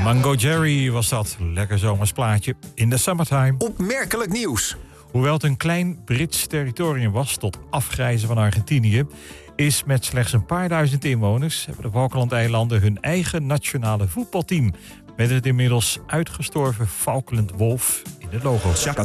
Mango Jerry was dat. Lekker zomers plaatje in de summertime. Opmerkelijk nieuws. Hoewel het een klein Brits territorium was tot afgrijzen van Argentinië, is met slechts een paar duizend inwoners hebben de Falklandeilanden hun eigen nationale voetbalteam met het inmiddels uitgestorven Falkland Wolf in het logo.